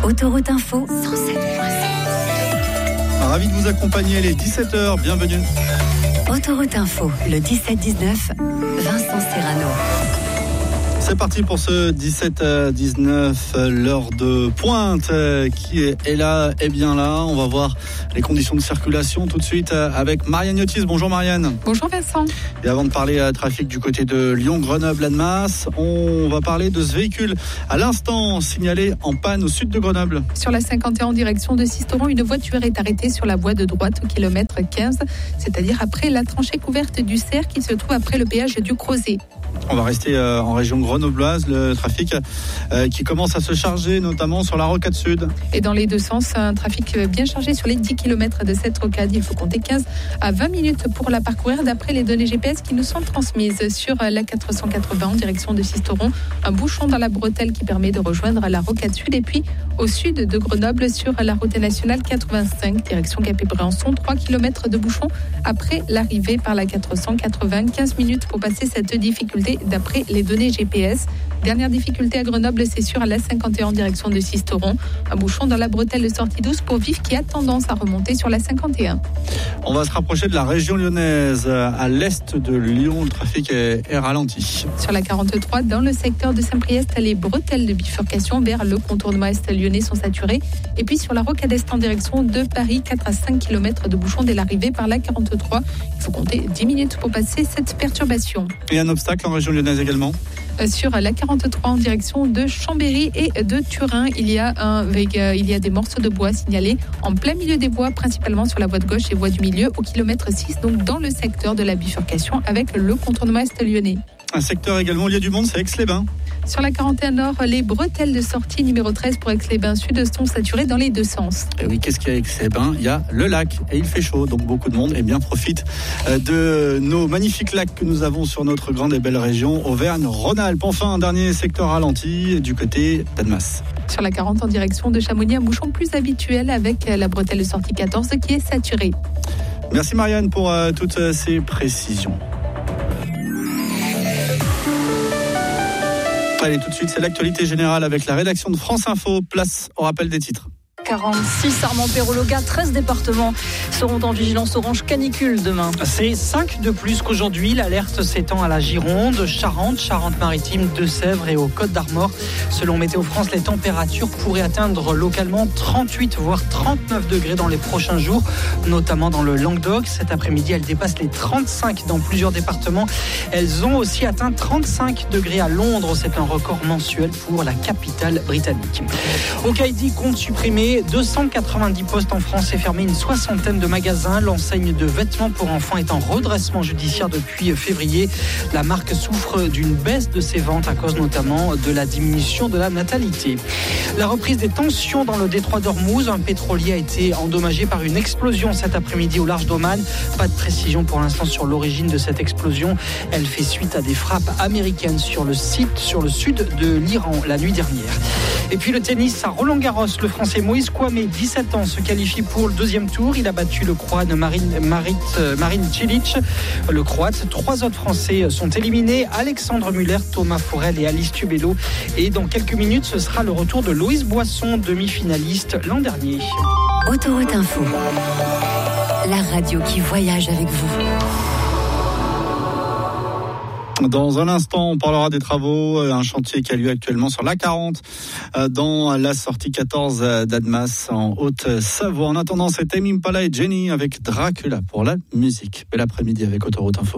Autoroute Info 107.7. Ravi de vous accompagner, les 17h, bienvenue. Autoroute Info, le 17-19, Vincent Serrano. C'est parti pour ce 17-19, l'heure de pointe qui est là et bien là. On va voir les conditions de circulation tout de suite avec Marianne Yotis. Bonjour Marianne. Bonjour Vincent. Et avant de parler trafic du côté de Lyon, Grenoble, Annemasse, on va parler de ce véhicule à l'instant signalé en panne au sud de Grenoble. Sur la 51 en direction de Sisteron, une voiture est arrêtée sur la voie de droite au kilomètre 15, c'est-à-dire après la tranchée couverte du Cerf qui se trouve après le péage du Crozet. On va rester en région grenobloise, le trafic qui commence à se charger, notamment sur la rocade sud. Et dans les deux sens, un trafic bien chargé sur les 10 km de cette rocade. Il faut compter 15 à 20 minutes pour la parcourir d'après les données GPS qui nous sont transmises. Sur la 480 en direction de Sisteron, un bouchon dans la bretelle qui permet de rejoindre la rocade sud. Et puis au sud de Grenoble, sur la route nationale 85, direction Gap-et-Briançon, 3 km de bouchon après l'arrivée par la 480. 15 minutes pour passer cette difficulté d'après les données GPS. Dernière difficulté à Grenoble, c'est sur la 51 en direction de Sisteron. Un bouchon dans la bretelle de sortie 12 pour Vif qui a tendance à remonter sur la 51. On va se rapprocher de la région lyonnaise. À l'est de Lyon, le trafic est ralenti. Sur la 43, dans le secteur de Saint-Priest, les bretelles de bifurcation vers le contournement est lyonnais sont saturées. Et puis sur la rocade est en direction de Paris, 4 à 5 km de bouchon dès l'arrivée par la 43. Il faut compter 10 minutes pour passer cette perturbation. Et un obstacle en région lyonnaise également. Sur la 43 en direction de Chambéry et de Turin, il y a des morceaux de bois signalés en plein milieu des bois, principalement sur la voie de gauche et voie du milieu au kilomètre 6, donc dans le secteur de la bifurcation avec le contournement est lyonnais. Un secteur également où il y a du monde, c'est Aix-les-Bains. Sur la 41 Nord, les bretelles de sortie numéro 13 pour Aix-les-Bains Sud sont saturées dans les deux sens. Et oui, qu'est-ce qu'il y a à Aix-les-Bains ? Il y a le lac et il fait chaud, donc beaucoup de monde profite de nos magnifiques lacs que nous avons sur notre grande et belle région Auvergne-Rhône-Alpes. Enfin, un dernier secteur ralenti du côté d'Annemasse. Sur la 40 en direction de Chamonix, un bouchon plus habituel avec la bretelle de sortie 14 qui est saturée. Merci Marianne pour toutes ces précisions. Allez, tout de suite, c'est l'actualité générale avec la rédaction de France Info. Place au rappel des titres. 46 Armand-Pérologa, 13 départements seront en vigilance orange canicule demain. C'est 5 de plus qu'aujourd'hui. L'alerte s'étend à la Gironde, Charente, Charente-Maritime, Deux-Sèvres et aux Côtes-d'Armor. Selon Météo France, les températures pourraient atteindre localement 38 voire 39 degrés dans les prochains jours, notamment dans le Languedoc. Cet après-midi, elles dépassent les 35 dans plusieurs départements. Elles ont aussi atteint 35 degrés à Londres. C'est un record mensuel pour la capitale britannique. Okaïdi compte supprimer 290 postes en France et fermer une soixantaine de magasins. L'enseigne de vêtements pour enfants est en redressement judiciaire depuis février. La marque souffre d'une baisse de ses ventes à cause notamment de la diminution de la natalité. La reprise des tensions dans le détroit d'Ormuz. Un pétrolier a été endommagé par une explosion cet après-midi au large d'Oman. Pas de précision pour l'instant sur l'origine de cette explosion. Elle fait suite à des frappes américaines sur le sud de l'Iran la nuit dernière. Et puis le tennis à Roland-Garros. Le Français Moïse Kouamé, 17 ans, se qualifie pour le deuxième tour. Il a battu le Croate Marin Cilic. Le Croate, 3 autres Français sont éliminés. Alexandre Muller, Thomas Forel et Alice Tubello. Et dans quelques minutes, ce sera le retour de Loïs Boisson, demi-finaliste l'an dernier. Autoroute Info, la radio qui voyage avec vous. Dans un instant, on parlera des travaux, un chantier qui a lieu actuellement sur l'A40 dans la sortie 14 d'Annemasse en Haute-Savoie. En attendant, c'est Tame Impala et Jenny avec Dracula pour la musique. Bel après-midi avec Autoroute Info.